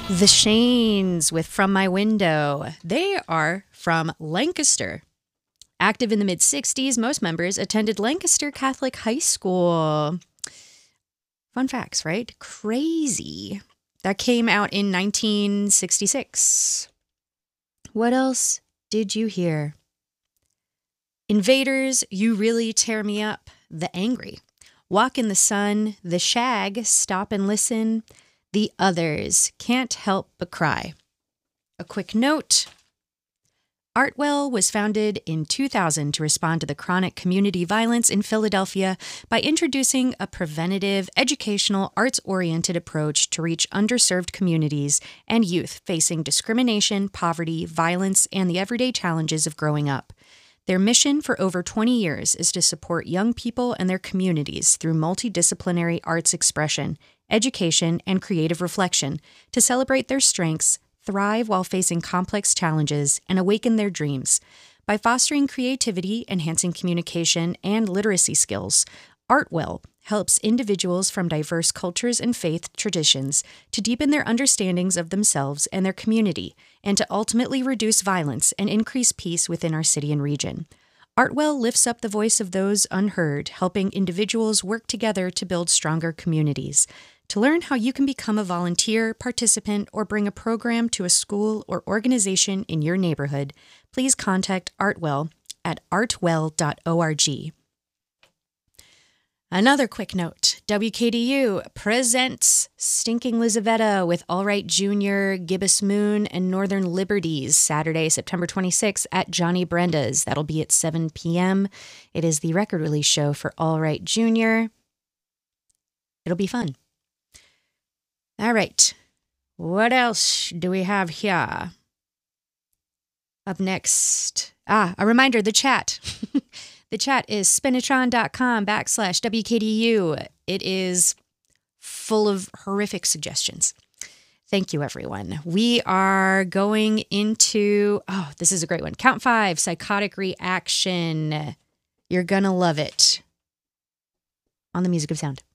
The Shanes with From My Window. They are from Lancaster. Active in the mid-60s, most members attended Lancaster Catholic High School. Fun facts, right? Crazy. That came out in 1966. What else did you hear? Invaders, You Really Tear Me Up, The Angry. Walk in the Sun, The Shag, Stop and Listen. The Others, Can't Help But Cry. A quick note. Artwell was founded in 2000 to respond to the chronic community violence in Philadelphia by introducing a preventative, educational, arts-oriented approach to reach underserved communities and youth facing discrimination, poverty, violence, and the everyday challenges of growing up. Their mission for over 20 years is to support young people and their communities through multidisciplinary arts expression, education, and creative reflection to celebrate their strengths, thrive while facing complex challenges, and awaken their dreams. By fostering creativity, enhancing communication, and literacy skills, Artwell helps individuals from diverse cultures and faith traditions to deepen their understandings of themselves and their community, and to ultimately reduce violence and increase peace within our city and region. Artwell lifts up the voice of those unheard, helping individuals work together to build stronger communities. To learn how you can become a volunteer, participant, or bring a program to a school or organization in your neighborhood, please contact Artwell at artwell.org. Another quick note, WKDU presents Stinking Lizaveta with All Right Jr., Gibbous Moon, and Northern Liberties, Saturday, September 26th at Johnny Brenda's. That'll be at 7 p.m. It is the record release show for All Right Jr. It'll be fun. All right, what else do we have here? Up next, a reminder, the chat. The chat is spinatron.com/WKDU. It is full of horrific suggestions. Thank you, everyone. We are going into, this is a great one. Count 5, Psychotic Reaction. You're gonna love it. On the Music of Sound.